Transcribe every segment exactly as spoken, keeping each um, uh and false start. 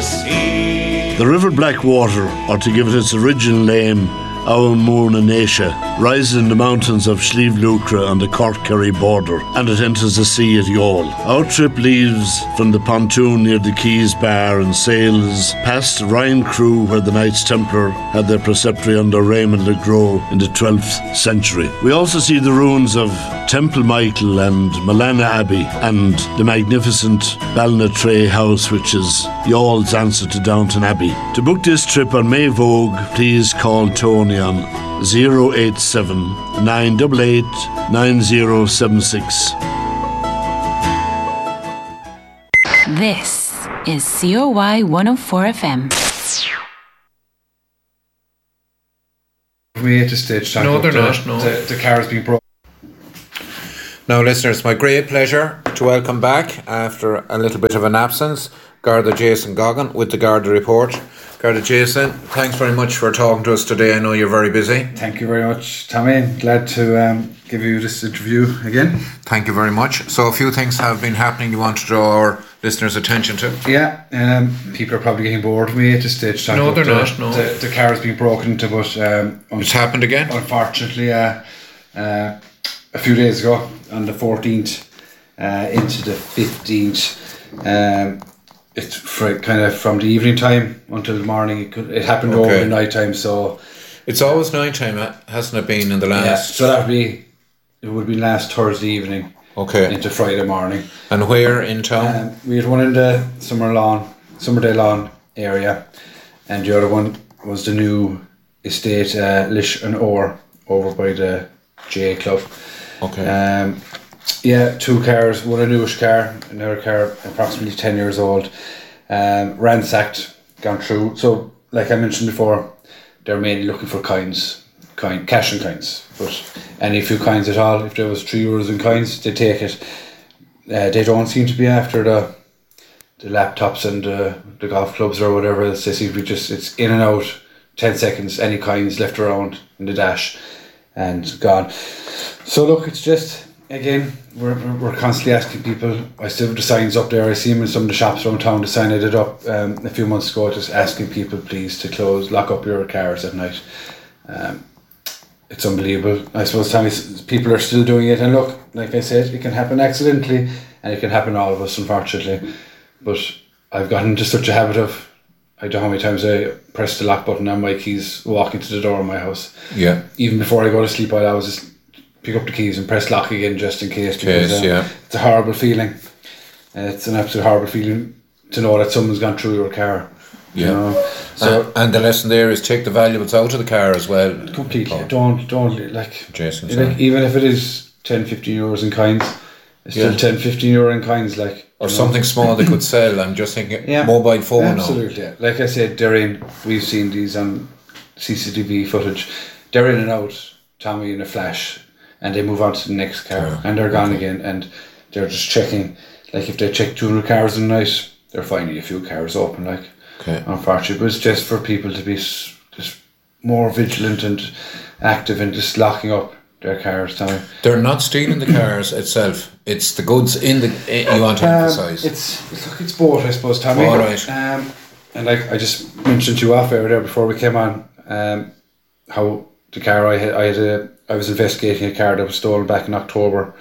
sea. The River Blackwater, or to give it its original name, Owen Mourna Naisha, rises in the mountains of Slieve Lucra on the Cork-Kerry border, and it enters the sea at Youghal. Our trip leaves from the pontoon near the Keys Bar and sails past Ryan Crew, where the Knights Templar had their preceptory under Raymond le Gros in the twelfth century. We also see the ruins of Temple Michael and Malana Abbey, and the magnificent Ballinatray House, which is Youghall's answer to Downton Abbey. To book this trip on May Vogue, please call Tony on zero eight seven, nine eight eight, nine zero seven six. This is C O Y one oh four F M. Me at this stage, no, they're the, not. No, the, the car has been broken. Now, listeners, it's my great pleasure to welcome back after a little bit of an absence, Garda Jason Goggin with the Garda Report. Garda Jason, thanks very much for talking to us today. I know you're very busy. Thank you very much, Tommy. Glad to um, give you this interview again. Thank you very much. So a few things have been happening you want to draw our listeners' attention to? Yeah, um, people are probably getting bored of me at this stage. No, they're the, not. No. The, the car has been broken into, but um, it's happened again. Unfortunately, uh, uh, a few days ago, on the fourteenth uh, into the fifteenth. Um, It's for kind of from the evening time until the morning. It, could, it happened okay. over the night time, so it's always night time, hasn't it been in the last? Yeah, so that would be it would be last Thursday evening. Okay. Into Friday morning. And where in town? Um, we had one in the Summer Lawn, Summerdale Lawn area, and the other one was the new estate, uh, Lish and Orr, over by the J A Club. Okay. Um. Yeah, two cars, one a newish car, another car approximately ten years old, um, ransacked, gone through. So, like I mentioned before, they're mainly looking for coins, coin, cash and coins. But any few coins at all, if there was three euros in coins, they take it. Uh, they don't seem to be after the the laptops and uh, the golf clubs or whatever. They seem to be just, it's in and out, ten seconds, any coins left around in the dash and gone. So, look, it's just... Again, we're we're constantly asking people. I still have the signs up there. I see them in some of the shops around town. The sign I did up um, a few months ago, just asking people, please, to close, lock up your cars at night. Um, it's unbelievable. I suppose, Tommy, people are still doing it. And look, like I said, it can happen accidentally, and it can happen to all of us, unfortunately. But I've gotten into such a habit of, I don't know how many times I press the lock button on my keys walking to the door of my house. Yeah. Even before I go to sleep, I'll always just pick up the keys and press lock again just in case. Because, case, uh, yeah. It's a horrible feeling. Uh, it's an absolute horrible feeling to know that someone's gone through your car. Yeah. You know? So and, and the lesson there is take the valuables out of the car as well. Completely. Oh. Don't, don't, like, Jason, like, even if it is ten, fifteen euros in coins, it's still yeah. ten, fifteen euro in coins, like. Or something know? Small they could sell. I'm just thinking yeah. mobile phone Absolutely, now. Yeah. Like I said, they're in, we've seen these on C C T V footage. They're in and out, Tommy, in a flash. And they move on to the next car, yeah. and they're gone okay. again, and they're just checking. Like if they check two hundred cars in a night, they're finding a few cars open. Like, okay. unfortunately, but it's just for people to be just more vigilant and active and just locking up their cars. Tommy. They're not stealing the cars itself; it's the goods in the. You want to um, emphasise? It's look, it's both, I suppose, Tommy. All right. Um, and like I just mentioned to you off air there before we came on, um, how the car I had, I had a. I was investigating a car that was stolen back in October.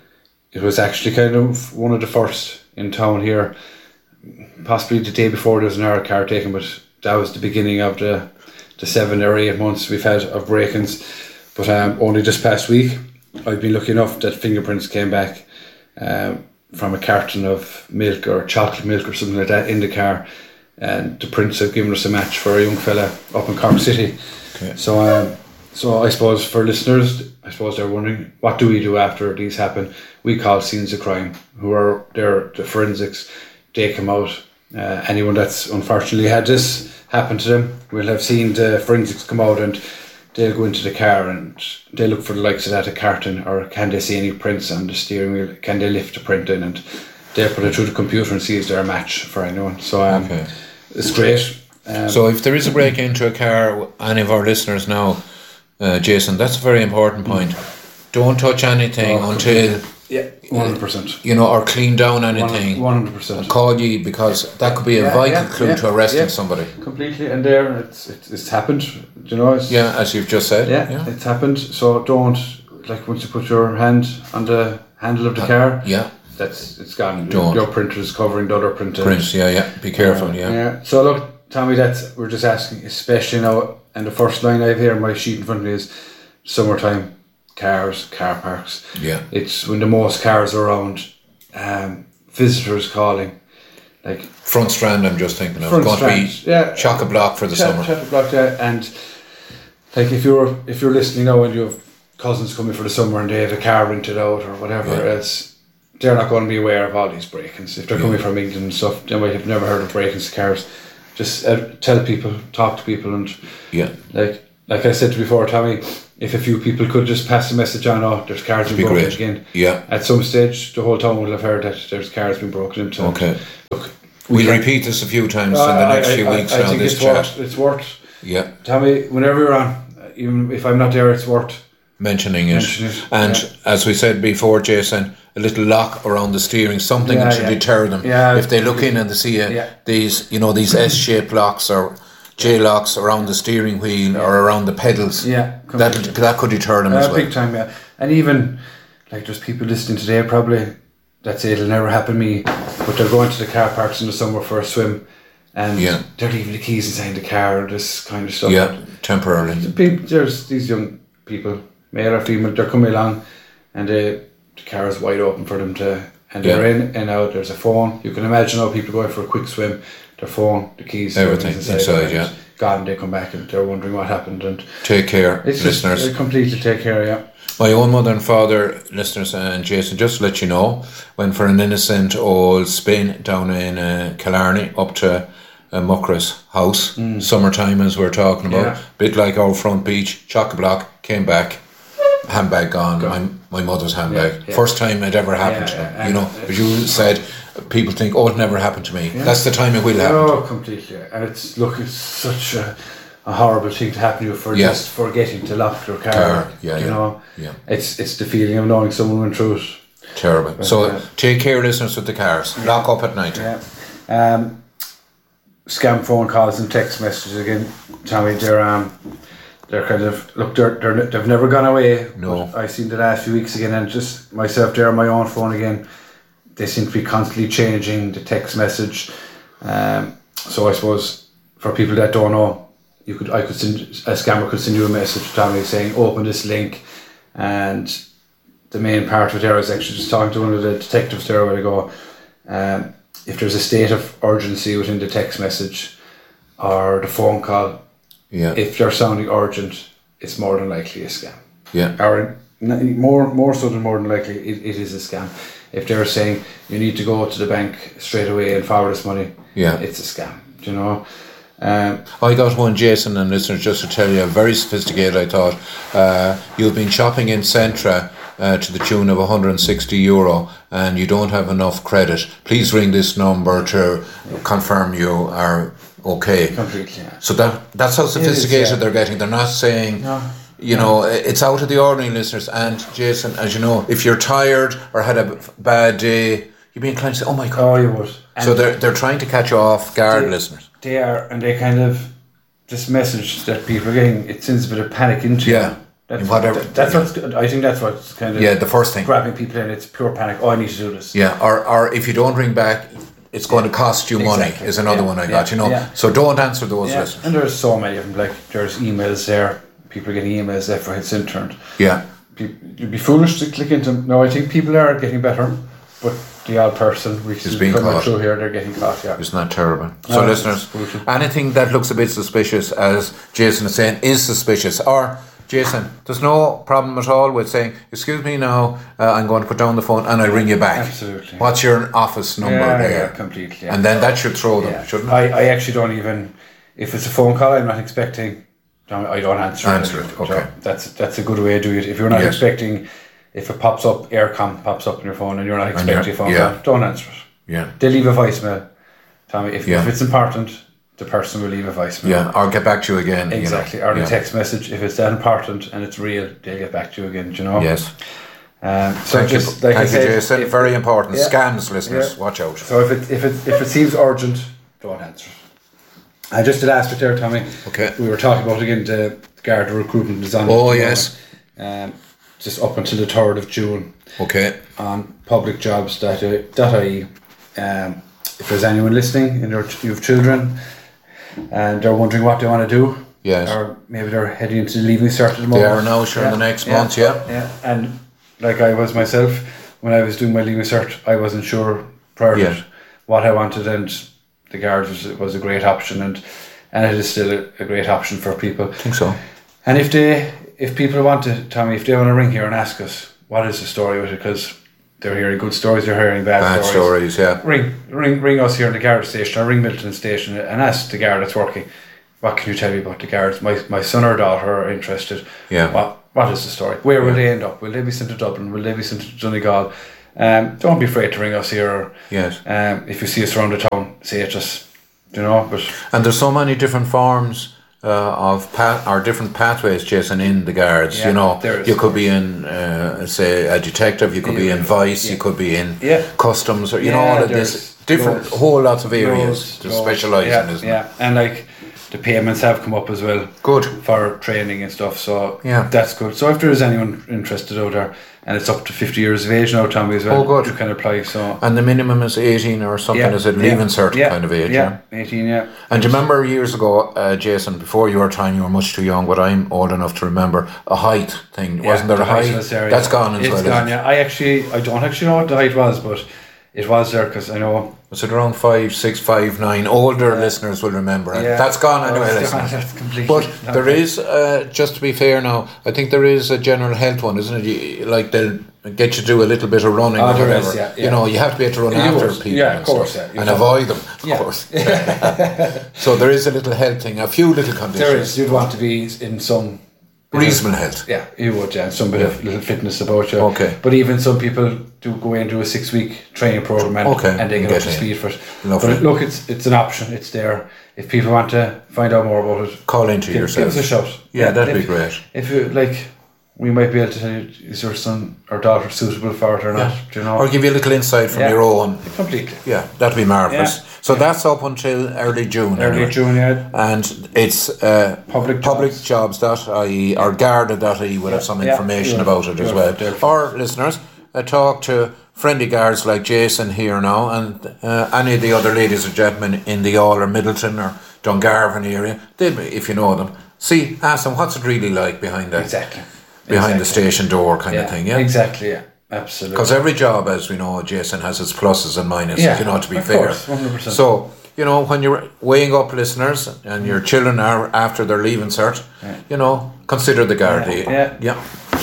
It was actually kind of one of the first in town here. Possibly the day before there was another car taken, but that was the beginning of the the seven or eight months we've had of break-ins. But um, only this past week, I've been lucky enough that fingerprints came back um, from a carton of milk or chocolate milk or something like that in the car. And the prints have given us a match for a young fella up in Cork City. Okay. So... Um, So I suppose for listeners, I suppose they're wondering, what do we do after these happen? We call scenes of crime, who are there, the forensics. They come out. Uh, anyone that's unfortunately had this happen to them will have seen the forensics come out, and they'll go into the car and they look for the likes of that, a carton, or can they see any prints on the steering wheel? Can they lift the print in? And they'll put it through the computer and see is there a match for anyone. So um, okay. It's great. Um, so if there is a break into a car, any of our listeners now, Uh, Jason, that's a very important point. Don't touch anything oh, until Yeah, one hundred percent. You know, or clean down anything. one hundred percent. And call you because that could be a Yeah, vital yeah, clue yeah, to arresting yeah. somebody. Completely, and there it's it's, it's happened. Do you know? It's, Yeah, as you've just said. yeah, yeah. it's happened. So don't like once you put your hand on the handle of the car. Yeah. That's it's gone. Don't. Your printer is covering the other printer. Prince, yeah, yeah. Be careful, yeah. Yeah. So look, Tommy, that's we're just asking, especially now. And the first line I have here on my sheet in front of me is summertime, cars, car parks. Yeah. It's when the most cars are around, um, visitors calling, like Front Strand, I'm just thinking of. Front Going Strand, to be yeah. chock-a-block for the chat, summer. chat block, yeah. And like if you're if you're listening now and you have cousins coming for the summer and they have a car rented out or whatever Yeah. else, they're not going to be aware of all these break-ins. If they're coming from England and stuff, they might have never heard of break-ins to cars. Just uh, tell people, talk to people, and Yeah. like like I said before, Tommy, if a few people could just pass the message on, oh, there's cars being Be broken great. again. Yeah. At some stage, the whole town will have heard that there's cars being broken into. Okay. Look, We'll can- repeat this a few times Uh, in the next I, few I, weeks I, I around think this it's chat. worth, it's worth, Yeah. Tommy, whenever you're on, even if I'm not there, it's worth. Mentioning it. Mention it, And yeah. as we said before, Jason, a little lock around the steering, something Yeah, that should yeah. deter them. Yeah. If they look in and they see uh, Yeah. these, you know, these S-shaped locks or J-locks around the steering wheel or around the pedals, Yeah, that completely. that could deter them as Uh, well. big time, yeah. And even, like, there's people listening today probably that say it'll never happen to me, but they're going to the car parks in the summer for a swim and Yeah. they're leaving the keys inside the car, this kind of stuff. Yeah, temporarily. People, there's these young people, male or female, they're coming along and they, the car is wide open for them to, and they're Yeah. in and out. There's a phone. You can imagine how people going for a quick swim, their phone, the keys, Everything everything's inside, and yeah. Gone, they come back and they're wondering what happened. And Take care, it's listeners. just uh, completely take care, yeah. My own mother and father, listeners, and Jason, just to let you know, went for an innocent old spin down in uh, Killarney up to uh, Muckra's house, summertime as we're talking about, Yeah. bit like our front beach, chock-a-block, came back, handbag gone, my, my mother's handbag. Yeah, yeah. First time it ever happened Yeah, to me. yeah, You know, and- as you said, people think, oh, it never happened to me. That's the time it will happen. Oh, completely. And it's look, it's such a, a horrible thing to happen to you for Yeah. just forgetting to lock your car. Car, yeah, you yeah, know, yeah. It's it's the feeling of knowing someone went through it. Terrible. So uh, take care, listeners, with the cars. Lock up at night. Yeah. Um, scam phone calls and text messages again, Tommy. They're um, they're kind of look. They're, they're they've never gone away. No. But I've seen the last few weeks again, and just myself there on my own phone again. They seem to be constantly changing the text message. Um, so I suppose for people that don't know, you could I could send a scammer could send you a message, Tommy, saying open this link, and the main part of it there is actually just talking to one of the detectives there a while ago. Um, if there's a state of urgency within the text message or the phone call, Yeah. if they're sounding urgent, it's more than likely a scam. Yeah. Or n- more more so than more than likely, it, it is a scam. If they're saying you need to go to the bank straight away and forward this money, Yeah. it's a scam. Do you know? Um, I got one, Jason, and listeners, just to tell you, very sophisticated, I thought. Uh, you've been shopping in Centra uh, to the tune of one hundred sixty euro and you don't have enough credit. Please ring this number to confirm you are okay. completely. Yeah. So that that's how sophisticated yeah. they're getting. They're not saying, No. you know, it's out of the ordinary, listeners. And Jason, as you know, if you're tired or had a b- bad day, you'd be inclined to say, oh my God. Oh, you would. So And they're, they're trying to catch you off guard, They- listeners. they are, and they kind of this message that people are getting. It sends a bit of panic into Yeah. you. That's Whatever. that- that's what's. good. I think that's what's kind of Yeah, the first thing. grabbing people in. It's pure panic. Oh, I need to do this. Yeah, or, or if you don't ring back, it's going to cost you money, Exactly. is another Yeah, one I yeah, got, you know. yeah. So don't answer those Yeah, listeners. and there's so many of them. Like there's emails there. People are getting emails left, right, centre. Yeah, People, you'd be foolish to click into them. No, I think people are getting better, but the odd person we see being coming caught. through here, they're getting caught. Yeah. isn't that terrible? So No, listeners, it's brutal. anything that looks a bit suspicious, as Jason is saying, is suspicious. Or, Jason, there's no problem at all with saying, excuse me now, uh, I'm going to put down the phone and I'll ring you back. Absolutely. What's your office number Yeah, there? yeah, completely. Yeah. And then that should throw them, Yeah. shouldn't it? I, I actually don't even, if it's a phone call, I'm not expecting, I don't answer, Answer it. it, okay. That's that's a good way to do it. If you're not Yes. expecting, if it pops up, Aircom pops up on your phone and you're not you're- expecting a phone yeah. call, don't answer it. Yeah. They leave a voicemail, Tommy. If, Yeah. if it's important, the person will leave a voicemail. Yeah, or get back to you again. Exactly. You know. Or the Yeah. text message, if it's that important and it's real, they'll get back to you again, do you know? Yes. Um, so Thank just you, like Thank I said, you Jason. if- Very important. yeah, Scams, listeners, yeah. watch out. So if it if it if it seems urgent, don't answer it. I just did ask it there, Tommy. Okay. We were talking about again the Garda recruitment is on. Oh, yes. Um, just up until the third of June Okay. on public jobs dot I E. Um, if there's anyone listening and you're- you have children and they're wondering what they want to do, Yes. or maybe they're heading into the leaving cert at the moment. They are now, sure, in the next month, yeah. Yeah, and like I was myself, when I was doing my leaving cert, I wasn't sure prior to Yeah. it what I wanted, and the Guards was, was a great option, and and it is still a, a great option for people. I think so. And if they, if people want to, Tommy, if they want to ring here and ask us what is the story with it, because they're hearing good stories, they're hearing bad, Bad stories. stories, yeah. Ring, ring, ring us here in the Guard station, or ring Milton station, and ask the Guard that's working. What can you tell me about the Guards? My my son or daughter are interested. Yeah. What what is the story? Where will Yeah. they end up? Will they be sent to Dublin? Will they be sent to Donegal? Um, don't be afraid to ring us here. Or, Yes. Um, if you see us around the town, say it to us. You know, but And there's so many different forms uh, of path or different pathways, Jason, in the Guards. Yeah, you know, there is, you of could be in, uh, say, a detective. You could be in Vice. Yeah. You could be in Yeah. customs, or you know, Yeah, all of there's this different, loads. whole lots of areas Loads, to loads. specialise yeah, in, isn't yeah. it? And like the payments have come up as well. Good. For training and stuff, so Yeah. that's good. So if there is anyone interested out there, and it's up to fifty years of age now, Tommy, as well. Oh, good. You can apply. So And the minimum is eighteen or something. yeah, Is it yeah, leaving cert yeah, kind of age? Yeah, eighteen. Yeah. And do you remember years ago, uh, Jason, before your time, you were much too young, but I'm old enough to remember a height thing. Yeah, Wasn't there the a height? was there, That's yeah. gone as It's well. gone. isn't it? Yeah, I actually, I don't actually know what the height was, but it was there because I know. Was it around five, six, five, nine? Older listeners will remember it. Yeah. That's gone Oh, anyway. it's listeners. gone, that's completely- But no, there okay. is, uh, just to be fair now, I think there is a general health one, isn't it? You, like they'll get you to do a little bit of running Oh, or there whatever. is, yeah, You yeah. know, you have to be able to run You after would. people. Yeah, and of course, stuff, yeah. You and don't- avoid them, of Yeah. course. So there is a little health thing, a few little conditions. There is. You'd want to be in some Reasonable health. Yeah, you would, yeah, some bit of little fitness about you. Okay. But even some people do go in and do a six week training program and, Okay, and they get get up to in. speed for it. Lovely. But look, it's it's an option, it's there. If people want to find out more about it, Call into give, yourself. give us a shout. Yeah, that'd if, be great. If you like, we might be able to tell you, is your son or daughter suitable for it or not? Do you know? Or give you a little insight from Yeah. your own. Completely. Yeah, that'd be marvellous. Yeah. So that's up until early June. Early anyway. June, yeah. And it's uh, Public public jobs. jobs dot I E or Garda dot I E will have some yeah, information yeah, about it as yeah, well. definitely. Or listeners, uh, talk to friendly guards like Jason here now and uh, any of the other ladies or gentlemen in the All or Middleton or Dungarvan area. They'll be, if you know them, see, ask them what's it really like behind that, Exactly. behind the Exactly. station door kind Yeah, of thing. Yeah, exactly, yeah. Absolutely. because every job, as we know, Jason, has its pluses and minuses, Yeah, you know, to be of fair. course, one hundred percent. So, you know, when you're weighing up listeners and your children are after their leaving cert, you know, consider the Gardaí. Yeah. yeah.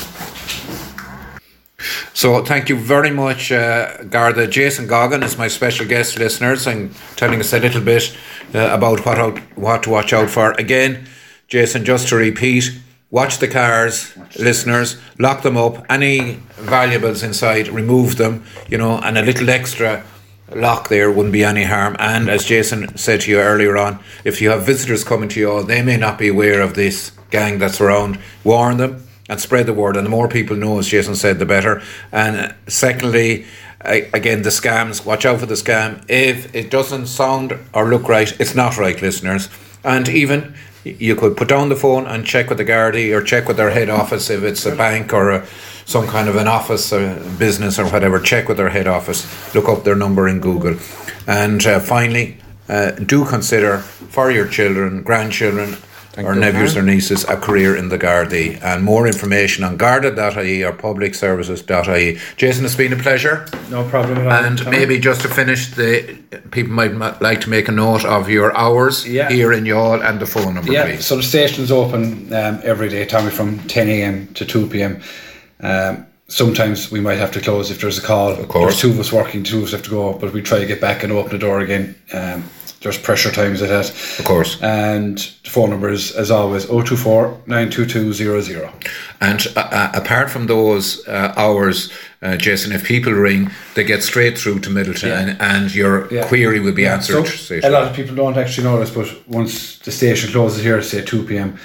So thank you very much, uh, Garda. Jason Goggin is my special guest, listeners, and telling us a little bit uh, about what out, what to watch out for. Again, Jason, just to repeat, watch the cars, listeners, lock them up. Any valuables inside, remove them, you know, and a little extra lock there wouldn't be any harm. And as Jason said to you earlier on, if you have visitors coming to you all, they may not be aware of this gang that's around. Warn them and spread the word, and the more people know, as Jason said, the better. And secondly, I, again, the scams, watch out for the scam. If it doesn't sound or look right, it's not right, listeners. And even you could put down the phone and check with the Gardaí or check with their head office if it's a bank or a, some kind of an office or business or whatever. Check with their head office, look up their number in Google. And uh, finally, uh, do consider for your children, grandchildren or nephews or nieces a career in the Gardaí. And more information on garda dot I E or public services dot I E. Jason, it's been a pleasure. No problem at all. And Tommy. maybe just to finish, the people might ma- like to make a note of your hours Yeah. here in Youghal and the phone number, Yeah, please. so the station's open um, every day, Tommy, from ten a.m. to two p.m. Um, sometimes we might have to close if there's a call. Of course. There's two of us working, two of us have to go, but we try to get back and open the door again. Um, there's pressure times at that. Of course. And the phone number is, as always, oh two four, nine two two, zero zero. And uh, uh, apart from those uh, hours, uh, Jason, if people ring, they get straight through to Middleton Yeah. and, and your Yeah. query will be Yeah, answered. so straight a away. lot of people don't actually know this, but once the station closes here, say two p.m.,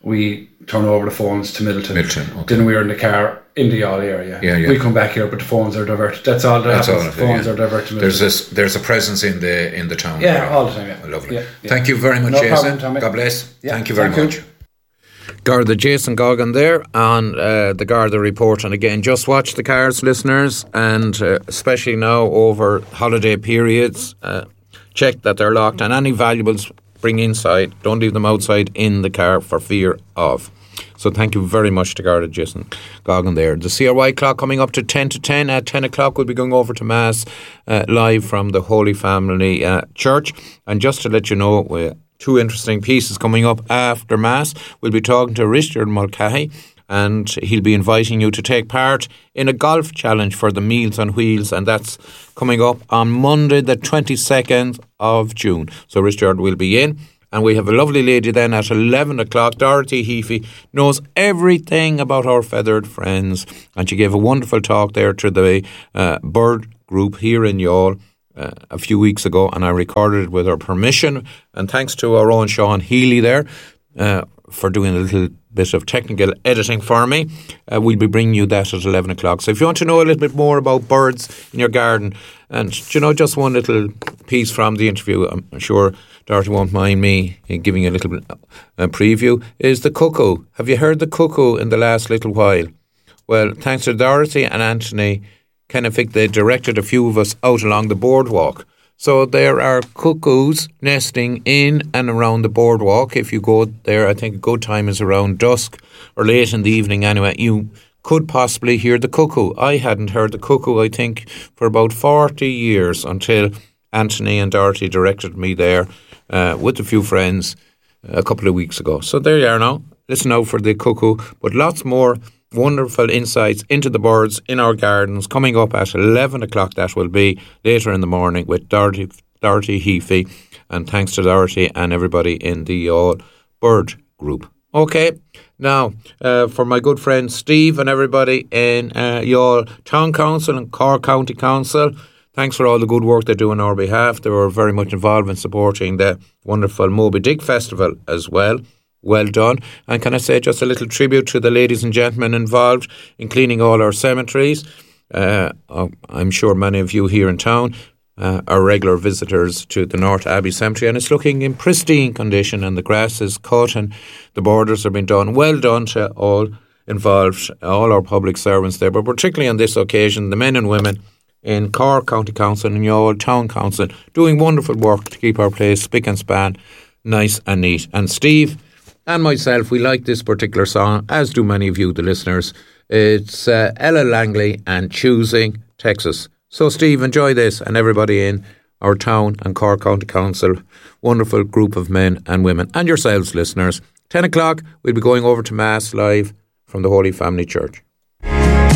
we turn over the phones to Middleton. Middleton, okay. Then we're in the car in the Youghal area. Yeah, yeah. We come back here, but the phones are diverted. That's all that That's happens. all The phones yeah. are diverted to Middleton. There's this, there's a presence in the in the town. Yeah, area. all the time. Yeah. Oh, lovely. Yeah, yeah. Thank you very much, No Jason. problem, Tommy. God bless. Yeah, thank you very thank much. you. Garda Jason Goggin there on uh, the Garda Report. And again, just watch the cars, listeners, and uh, especially now over holiday periods, uh, check that they're locked, and any valuables bring inside. Don't leave them outside in the car for fear of. So thank you very much to Garda Jason Goggin there. The C R Y clock coming up to ten to ten. At ten o'clock we'll be going over to Mass uh, live from the Holy Family uh, Church. And just to let you know, we're two interesting pieces coming up after Mass. We'll be talking to Richard Mulcahy, and he'll be inviting you to take part in a golf challenge for the Meals on Wheels, and that's coming up on Monday the twenty-second of June. So Richard will be in, and we have a lovely lady then at eleven o'clock. Dorothy Heafy knows everything about our feathered friends, and she gave a wonderful talk there to the uh, bird group here in Youghal Uh, a few weeks ago, and I recorded it with her permission, and thanks to our own Sean Healy there uh, for doing a little bit of technical editing for me. Uh, we'll be bringing you that at eleven o'clock. So if you want to know a little bit more about birds in your garden, and you know, just one little piece from the interview, I'm sure Dorothy won't mind me giving you a little bit uh, preview, is the cuckoo. Have you heard the cuckoo in the last little while? Well, thanks to Dorothy and Anthony Kennefic, they directed a few of us out along the boardwalk. So there are cuckoos nesting in and around the boardwalk. If you go there, I think a good time is around dusk or late in the evening anyway. You could possibly hear the cuckoo. I hadn't heard the cuckoo, I think, for about forty years until Anthony and Dorothy directed me there uh, with a few friends a couple of weeks ago. So there you are now. Listen out for the cuckoo, but lots more wonderful insights into the birds in our gardens coming up at eleven o'clock. That will be later in the morning with Dorothy, Dorothy Heafy, and thanks to Dorothy and everybody in the Youghal Bird Group. Okay, now uh, for my good friend Steve and everybody in uh, Youghal Town Council and Cork County Council, thanks for all the good work they do on our behalf. They were very much involved in supporting the wonderful Moby Dick Festival as well. Well done. And can I say just a little tribute to the ladies and gentlemen involved in cleaning all our cemeteries. Uh, I'm sure many of you here in town uh, are regular visitors to the North Abbey Cemetery, and it's looking in pristine condition, and the grass is cut and the borders are being done. Well done to all involved, all our public servants there, but particularly on this occasion, the men and women in Cork County Council and Youghal Town Council doing wonderful work to keep our place spick and span, nice and neat. And Steve and myself, we like this particular song, as do many of you, the listeners. It's uh, Ella Langley and Choosing Texas. So, Steve, enjoy this, and everybody in our town and Cork County Council, wonderful group of men and women, and yourselves, listeners. ten o'clock, we'll be going over to Mass live from the Holy Family Church.